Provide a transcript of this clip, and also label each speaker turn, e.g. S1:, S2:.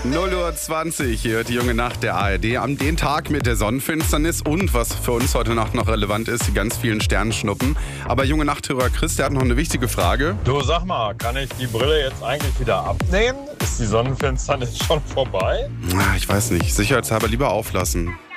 S1: 0:20 Uhr, hier hört die junge Nacht der ARD am den Tag mit der Sonnenfinsternis und was für uns heute Nacht noch relevant ist, die ganz vielen Sternenschnuppen. Aber junge Nachthörer Chris, der hat noch eine wichtige Frage.
S2: Du, sag mal, kann ich die Brille jetzt eigentlich wieder abnehmen? Ist die Sonnenfinsternis schon vorbei?
S1: Ich weiß nicht, sicherheitshalber lieber auflassen.